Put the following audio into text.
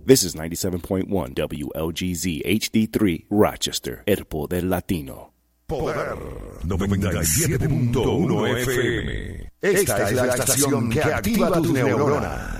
This is 97.1 WLGZ HD3 Rochester, El Poder Latino. Poder 97.1 FM. Esta es la estación que activa tus neuronas.